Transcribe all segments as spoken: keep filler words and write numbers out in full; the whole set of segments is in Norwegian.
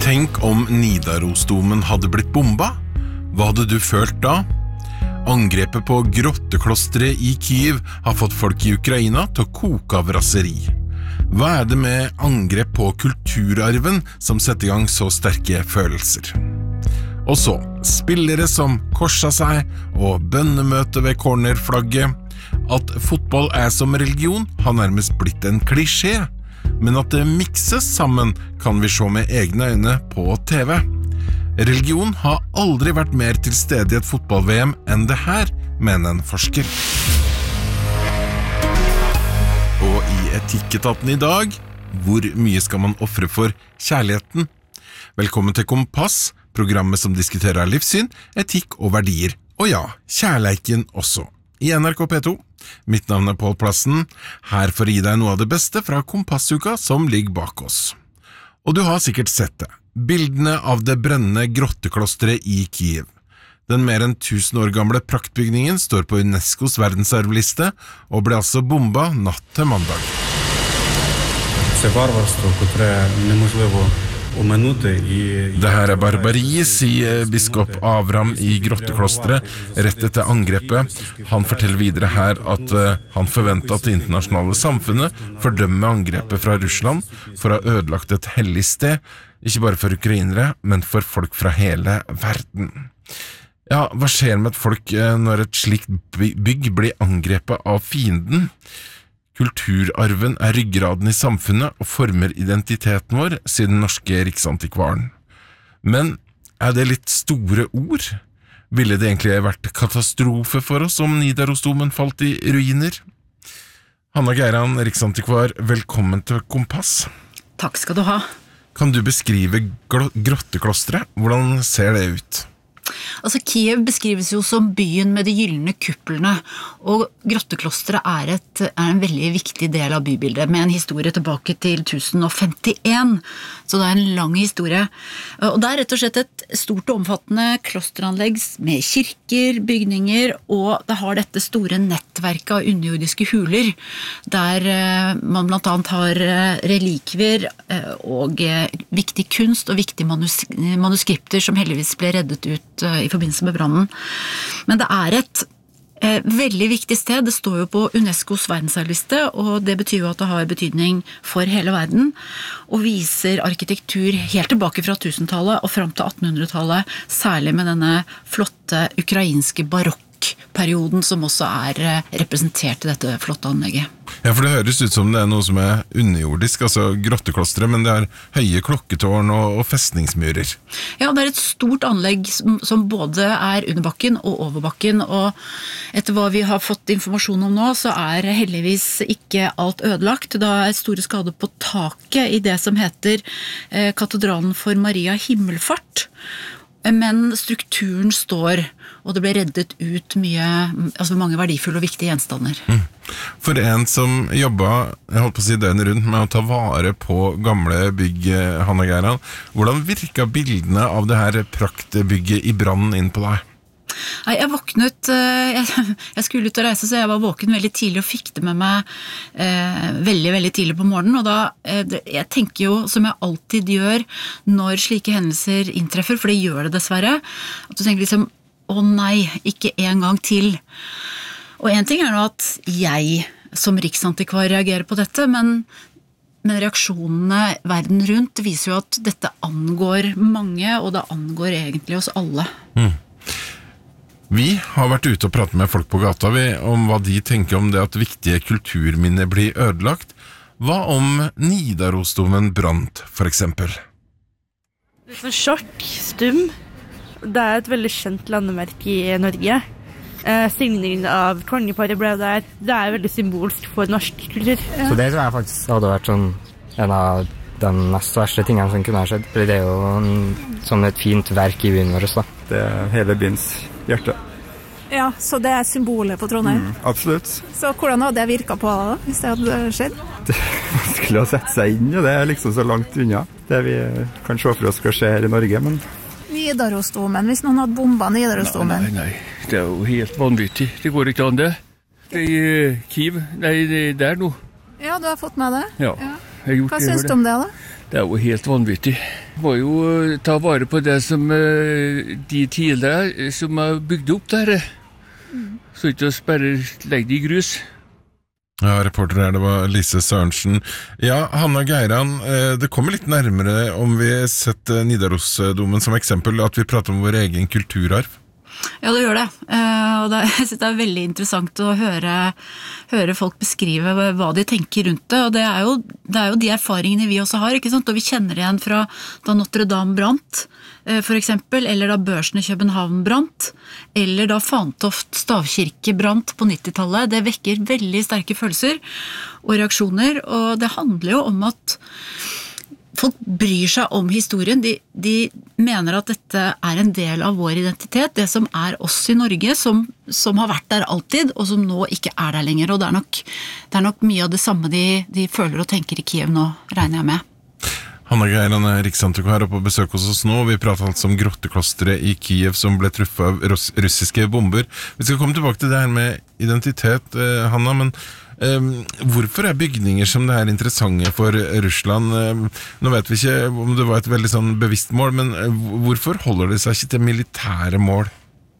Tenk om Nidarosdomen hadde blitt bomba? Hva hadde du følt da? Angrepet på grotteklostret i Kiev har fått folk i Ukraina til å koke av raseri. Hva er det med angrep på kulturarven som setter i gang så sterke følelser? Og så, spillere som korsa seg og bønnemøte ved cornerflagget. At fotball er som religion har nærmest blitt en klisjé, men at det mikses sammen kan vi se med egne øyne på T V. Religion har aldri vært mer til stede i et fotball-V M enn det her, mener en forsker. Og i Etikketaten i dag, hvor mye skal man offre for kjærligheten? Velkommen til Kompass, programmet som diskuterer livssyn, etikk og verdier. Og ja, kjærleiken også. I N R K P to. Mitt navn er Pål Plassen, her for å gi deg noe av det beste fra Kompassuka som ligger bak oss. Og du har sikkert sett det. Bildene av det brennende grotteklostret i Kiev. Den mer enn tusen år gamle praktbygningen står på UNESCOs verdensarvliste og ble altså bomba natt til mandag. Det her er barbari, sier biskop Avram i grotteklostret rett etter angrepet. Han forteller videre her at han forventer at det internasjonale samfunnet fordømmer angrepet fra Russland for å ha ødelagt et hellig sted, ikke bare for ukrainere, men for folk fra hele verden. Ja, hva skjer med et folk når et slikt bygg blir angrepet av fienden? Kulturarven er ryggraden i samfunnet og former identiteten vår, sier den norske riksantikvaren. Men er det litt store ord? Ville det egentlig vært katastrofe for oss om Nidarosdomen falt i ruiner? Hanna Geiran, riksantikvar, velkommen til Kompass. Takk skal du ha. Kan du beskrive grotteklostret? Hvordan ser det ut? Altså, Kiev beskrives jo som byen med de gyllene kuppelene, og grotteklostret er, et, er en veldig viktig del av bybildet, med en historie tilbake til tusen og femtien, så det er en lang historie. Og det er rett og slett et stort og omfattende klosteranlegg med kirker, bygninger, og det har dette store nettverket av underjordiske huler, der man blant annet har relikvier og viktig kunst og viktige manus manuskripter som heldigvis ble reddet ut i forbindelse med brannen. Men det er et eh, veldig viktig sted. Det står jo på UNESCOs verdensarvliste, og det betyr jo at det har betydning for hele verden, og viser arkitektur helt tilbake fra tusentallet og fram til attenhundretallet, særlig med denne flotte ukrainske barokkperioden som også er representert i dette flotte anlegget. Ja, for det høres ut som det er noe som er underjordisk, altså grotteklostret, men det er høye klokketårn og, og festningsmurer. Ja, det er et stort anlegg som, som både er under bakken og over bakken, og etter hva vi har fått informasjon om nå, så er heldigvis ikke alt ødelagt. Det er store skader på taket i det som heter eh, Katedralen for Maria Himmelfart, men strukturen står, og det ble reddet ut mye, altså mange verdifulle og viktige gjenstander. Mm. For en som jobbet, jeg holdt på å si døgnet rundt, med å ta vare på gamle bygg, Hanna Geiran, hvordan virket bildene av det her praktbygget i brannen inn på deg? Nei, jeg våknet, jeg, jeg skulle ut og reise, så jeg var våken veldig tidlig og fikk det med meg eh, veldig, veldig tidlig på morgenen, og da, eh, jeg tenker jo, som jeg alltid gjør når slike hendelser inntreffer, for det gjør det dessverre, at du tenker liksom, å nei, ikke en gang til. Og en ting er nå at jeg som riksantikvar reagerer på dette, men, men reaksjonene verden rundt viser jo at dette angår mange, og det angår egentlig oss alle. Mm. Vi har vært ute og pratet med folk på gata vi, om hva de tenker om det at viktige kulturminner blir ødelagt. Hva om Nidarosdomen brant, for eksempel? Litt sånn sjokk, stum. Det er et veldig kjent landemerke i Norge. Eh, signingen av kongeparet ble der. Det er veldig symbolsk for norsk kultur. Ja. Så det tror jeg faktisk hadde vært sånn en av de mest verste tingene som kunne ha skjedd. For det er jo en, sånn et fint verk i byen vår. Da. Det er hele byens hjerte. Ja, så det er symbolet på Trondheim? Mm, absolutt. Så hvordan hadde det virket på deg da, hvis det hadde skjedd? Det er vanskelig å sette seg inn, og det er liksom så langt unna. Det vi kan se for oss skal skje her i Norge, men... Nidarosdomen, hvis noen hadde bombet Nidarosdomen? Nei, nei, nei, det er jo helt vanvittig. Det går ikke an det. Det er Kiev, nei, det er der nå. Ja, du har fått med det? Ja. ja. Hva synes du om det da? Det er jo helt vanvittig. Det var jo å ta vare på det som eh, de tidligere som har bygd opp der. Så ikke å bare legge det i grus. Ja, reporter her, det var Lise Sørensen. Ja, Hanna Geiran, eh, det kommer litt nærmere om vi setter Nidarosdomen som eksempel, at vi prater om vår egen kulturarv. Ja, det gjør det. Eh, og det, jeg synes det er veldig interessant å høre, høre folk beskrive hva de tenker rundt det, og det er, jo, det er jo de erfaringene vi også har, ikke sant? Og vi kjenner det igjen fra da Notre Dame brant, eh, for eksempel, eller da Børsen i København brant, eller da Fantoft stavkirke brant på nittitallet. Det vekker veldig sterke følelser og reaksjoner, og det handler jo om at folk bryr seg om historien, de, de mener at dette er en del av vår identitet, det som er oss i Norge, som, som har vært der alltid, og som nå ikke er der lenger, og det er nok, det er nok mye av det samme de, de føler og tenker i Kiev nå, regner jeg med. Hanna Geiran er riksantikvar og på besøk hos oss nå. Vi prater altså om grotteklosteret i Kiev som ble truffet av russ- russiske bomber. Vi skal komme tilbake til det her med identitet, eh, Hanna, men Um, hvorfor er bygninger som det er interessante for Russland? Um, nå vet vi ikke om det var et veldig sånn bevisst mål, men uh, hvorfor holder det seg ikke til militære mål?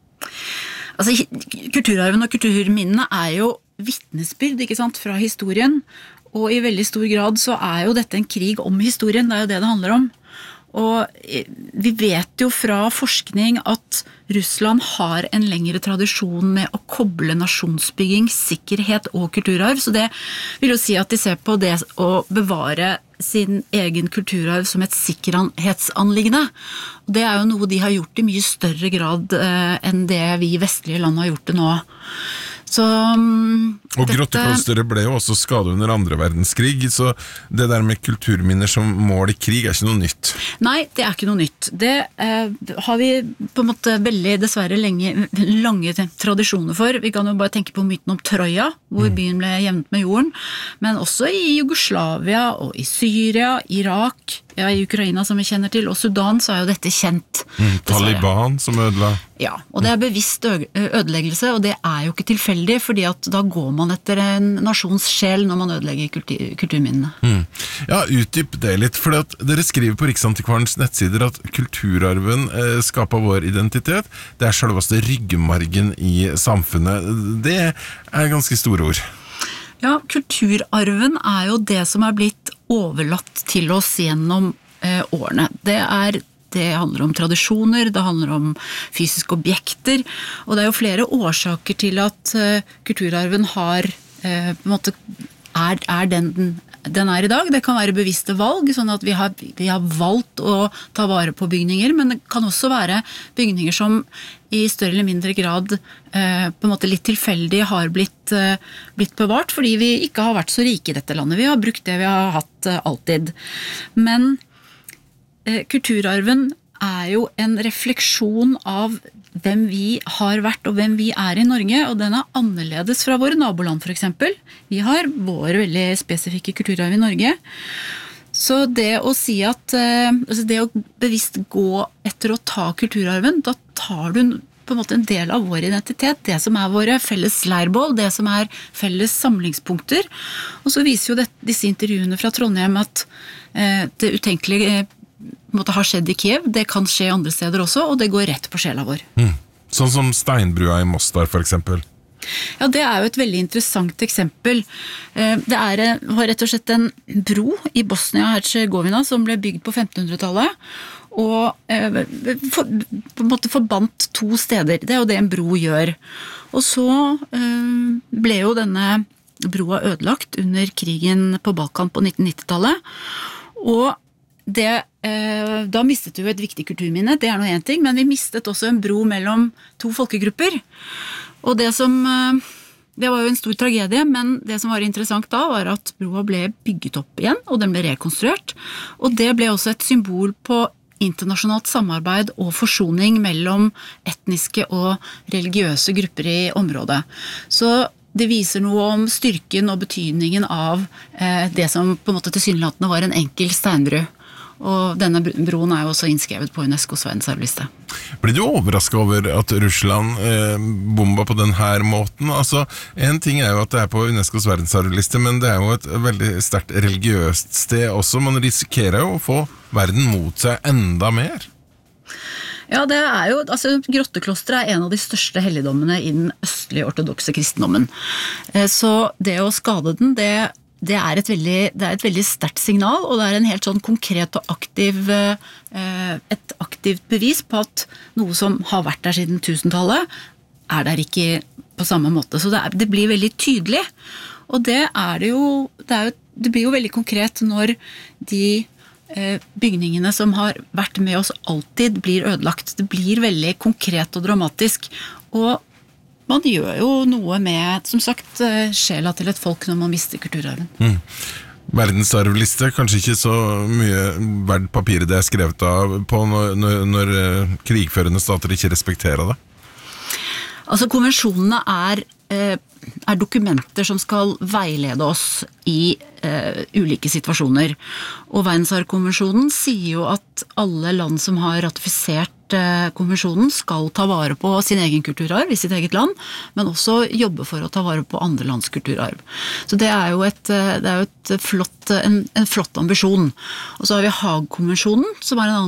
Altså, kulturarven og kulturminnene er jo vitnesbyrd, ikke sant, fra historien, og i veldig stor grad så er jo dette en krig om historien, det er jo det det handler om. Og vi vet jo fra forskning at Russland har en lengre tradisjon med å koble nasjonsbygging, sikkerhet og kulturarv, så det vil jo si at de ser på det å bevare sin egen kulturarv som et sikkerhetsanliggende. Det er jo noe de har gjort i mye større grad eh, enn det vi i vestlige land har gjort det nå. Så, um, og dette... grotteklosteret ble jo også skadet under andre verdenskrig, så det der med kulturminner som mål i krig er ikke noe nytt. Nei, det er ikke noe nytt. Det eh, har vi på en måte veldig dessverre lenge, lange tradisjoner for. Vi kan jo bare tenke på myten om Troja, hvor mm. byen ble jevnet med jorden, men også i Jugoslavia og i Syria, Irak, ja, i Ukraina som vi kjenner til, og Sudan, så er jo dette kjent. Mm, Taliban som ødela. Ja, og det er bevisst ødeleggelse, og det er jo ikke tilfeldig, fordi at da går man etter en nasjons sjel når man ødelegger kultur, kulturminnene. Mm. Ja, utdyp det litt, for at dere skriver på Riksantikvarens nettsider at kulturarven eh, skaper vår identitet. Det er selveste ryggmargen i samfunnet. Det er ganske store ord. Ja, kulturarven er jo det som er blitt overlatt til oss gjennom eh, årene. Det er Det handler om tradisjoner, det handler om fysiske objekter, og det er jo flere årsaker til at uh, kulturarven har, uh, på en måte, er, er den, den er i dag. Det kan være bevisste valg, sånn at vi har, vi har valgt å ta vare på bygninger, men det kan også være bygninger som i større eller mindre grad uh, på en måte litt tilfeldig har blitt, uh, blitt bevart, fordi vi ikke har vært så rike i dette landet. Vi har brukt det vi har hatt uh, alltid. Men kulturarven er jo en refleksjon av hvem vi har vært og hvem vi er i Norge, og den er annerledes fra våre naboland for eksempel. Vi har vår veldig spesifikke kulturarv i Norge. Så det å si at, altså det å bevisst gå etter å ta kulturarven, da tar du på en måte en del av vår identitet, det som er våre felles leirbål, det som er felles samlingspunkter. Og så viser jo det, disse intervjuene fra Trondheim at eh, det utenkelige måtte ha skjedd i Kiev, det kan skje andre steder også, og det går rett på sjela vår. Mm. Sånn som Steinbrua i Mostar for eksempel. Ja, det er jo et veldig interessant eksempel. Det er, var rett og slett en bro i Bosnia-Herzegovina som ble bygd på femtenhundretallet, og for, på en måte forbandt to steder. Det er jo det en bro gjør. Og så ble jo denne broa ødelagt under krigen på Balkan på nittenhundretallet, og Det, eh, da mistet vi jo et viktig kulturminne, det er noe en ting, men vi mistet også en bro mellom to folkegrupper. Og det som, eh, det var jo en stor tragedie, men det som var interessant da var at broa ble bygget opp igjen, og den ble rekonstruert. Og det ble også et symbol på internasjonalt samarbeid og forsoning mellom etniske og religiøse grupper i området. Så det viser noe om styrken og betydningen av eh, det som på en måte tilsynelatende var en enkel steinbru. Og denne broen er jo også innskrevet på UNESCOs verdensarvliste. Blir du overrasket over at Russland eh, bomba på den her måten? Altså, en ting er jo at det er på UNESCOs verdensarvliste, men det er jo et veldig sterkt religiøst sted også. Man risikerer jo å få verden mot seg enda mer. Ja, det er jo, altså grotteklosteret er en av de største helligdommene i den østlige ortodokse kristendommen. Så det å skade den, det, det, er, et veldig, det er et veldig sterkt signal, og det er en helt sånn konkret og aktiv, et aktivt bevis på at noe som har vært der siden tusentallet, er der ikke på samme måte. Så det, er, det blir veldig tydelig, og det er det jo, det, er jo, det blir jo veldig konkret når de bygningene som har vært med oss alltid blir ødelagt. Det blir veldig konkret og dramatisk, og man gjør jo noe med, som sagt, sjela til et folk når man mister kulturarven. Mm. Verdensarvliste, kanskje ikke så mye verdt papiret det er skrevet av på når, når, når krigførende stater ikke respekterer det? Altså, konvensjonene er, er dokumenter som skal veilede oss i uh, ulike situasjoner. Og Verdensarvkonvensjonen sier jo at alle land som har ratifisert uh, konvensjonen skal ta vare på sin egen kulturarv i sitt eget land, men også jobbe for å ta vare på andre lands kulturarv. Så det er jo, et, det er jo et flott, en, en flott ambisjon. Og så har vi Haag-konvensjonen, som er en annen